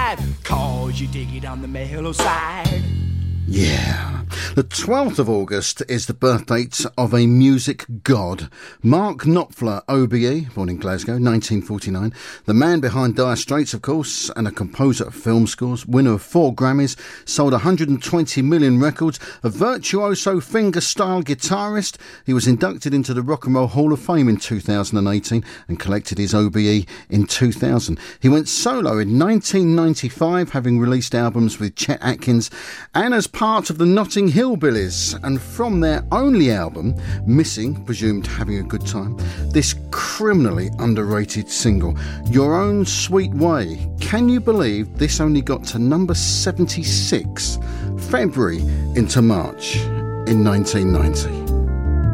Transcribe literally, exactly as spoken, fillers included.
five, cause you dig it on the mellow side. Yeah. The twelfth of August is the birth date of a music god. Mark Knopfler, O B E, born in Glasgow, nineteen forty-nine. The man behind Dire Straits, of course, and a composer of film scores, winner of four Grammys, sold one hundred twenty million records, a virtuoso fingerstyle guitarist. He was inducted into the Rock and Roll Hall of Fame in two thousand eighteen and collected his O B E in two thousand. He went solo in nineteen ninety-five, having released albums with Chet Atkins and as part of the Notting Hillbillies, and from their only album, Missing, presumed having a good time, this criminally underrated single, Your Own Sweet Way. Can you believe this only got to number seventy-six, February into March in nineteen ninety?